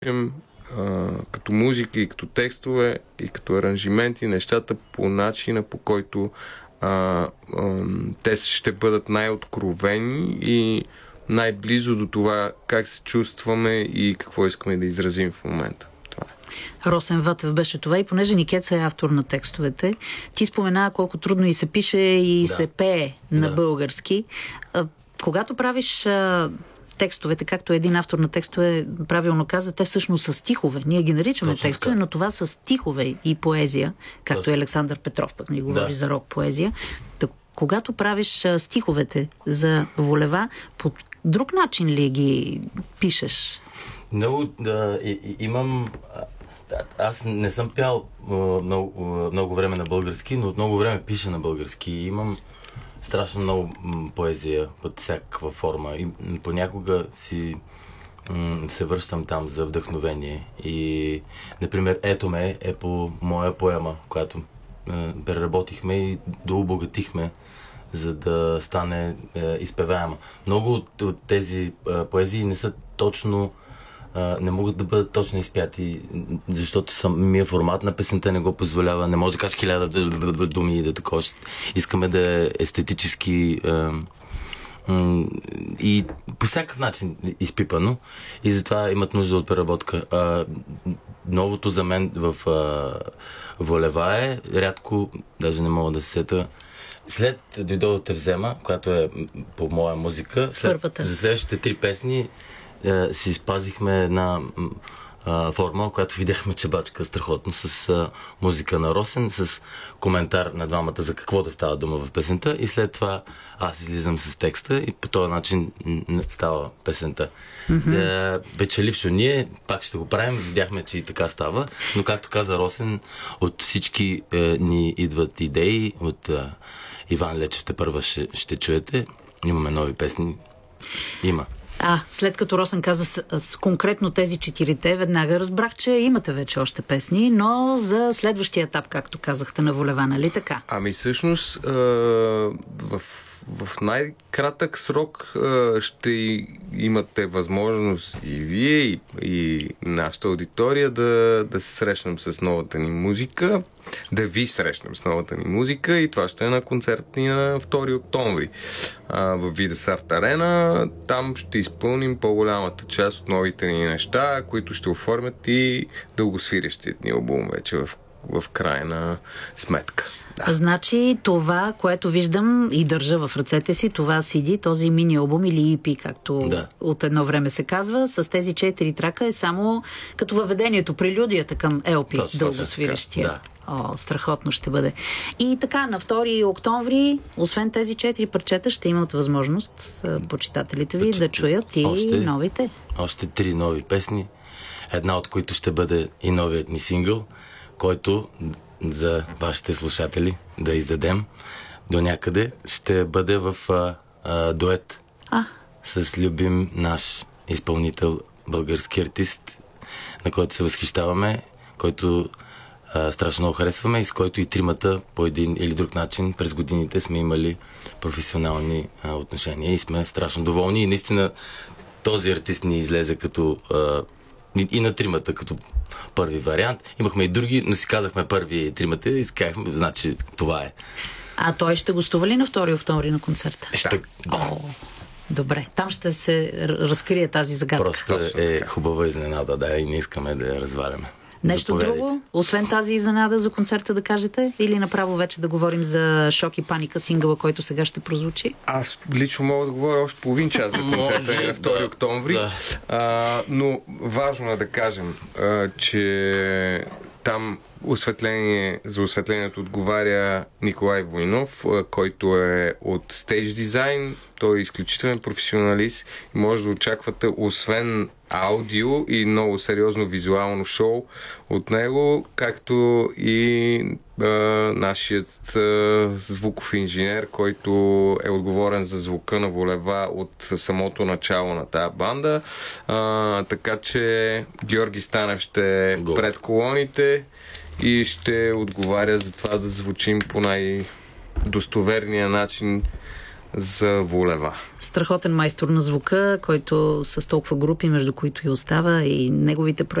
като музика и като текстове и като аранжименти нещата по начина, по който те ще бъдат най-откровени и най-близо до това как се чувстваме и какво искаме да изразим в момента. Това е. Росен Ватев беше това и понеже Никеца е автор на текстовете, ти спомена колко трудно и се пише и се пее на български. Когато правиш текстовете, както един автор на текстове правилно каза, те всъщност са стихове. Ние ги наричаме текстове, но това са стихове и поезия, както и Александър Петров пък ни говори за рок поезия. Когато правиш стиховете за Волева, по друг начин ли ги пишеш? Имам... Аз не съм пял много време на български, но от много време пиша на български. Имам страшно много поезия от всякаква форма. И понякога се връщам там за вдъхновение. И, например, Ето ме е по моя поема, която преработихме и дообогатихме, за да стане изпеваема. Много от тези поезии не са точно, не могат да бъдат точно изпяти, защото самия формат на песента не го позволява. Не може да кажеш 1000 думи и да такова. Искаме да е естетически и по всякакъв начин изпипано и затова имат нужда от преработка. Новото за мен в Волева е рядко, даже не мога да се сета. След Дойдо да те взема, която е по моя музика, за следващите 3 песни си спазихме една форма, която видяхме, че бачка страхотно с музика на Росен, с коментар на двамата за какво да става дума в песента и след това аз излизам с текста и по този начин става песента. Печелившо ние пак ще го правим, видяхме, че и така става, но както каза Росен, от всички ни идват идеи, от Иван Лечев тепърва ще чуете, имаме нови песни, има. След като Росен каза с конкретно тези 4, веднага разбрах, че имате вече още песни, но за следващия етап, както казахте, на Волева, нали така? Всъщност, в най-кратък срок ще имате възможност и вие, и нашата аудитория да се срещнем с новата ни музика, да ви срещнем с новата ни музика и това ще е на концерт ни на 2 октомври в Видас Арт Арена. Там ще изпълним по-голямата част от новите ни неща, които ще оформят и дългосвирещият ни албум вече в крайна сметка. Значи това, което виждам и държа в ръцете си, това CD, този мини-албум или EP, както от едно време се казва, с тези 4 трака е само като въведението, прелюдията към LP, дългосвирещия. Страхотно ще бъде. И така, на 2 октомври, освен тези 4 парчета, ще имат възможност почитателите ви да чуят и новите. Още 3 нови песни, една от които ще бъде и новият ни сингъл, който за вашите слушатели да издадем до някъде, ще бъде в дует с любим наш изпълнител, български артист, на който се възхищаваме, който страшно много харесваме и с който и тримата по един или друг начин през годините сме имали професионални отношения и сме страшно доволни. И наистина този артист ни излезе като и на тримата като първи вариант. Имахме и други, но си казахме първи тримата и си казахме, значи това е. Той ще гостува ли на 2 октомври на концерта? Добре, там ще се разкрие тази загадка. Просто е хубава изненада, и не искаме да я разваляме. Нещо друго, освен тази изненада за концерта да кажете? Или направо вече да говорим за Шок и паника, сингъла, който сега ще прозвучи? Аз лично мога да говоря още половин час за концерта на 2 октомври. Но важно е да кажем, че там за осветлението отговаря Николай Войнов, който е от Stage Design. Той е изключителен професионалист и може да очаквате освен аудио и много сериозно визуално шоу от него, както и нашият звуков инженер, който е отговорен за звука на Волева от самото начало на тази банда. Така че Георги Станев ще е пред колоните и ще отговаря за това да звучим по най-достоверния начин за Волева. Страхотен майстор на звука, който с толкова групи, между които и остава, и неговите проекти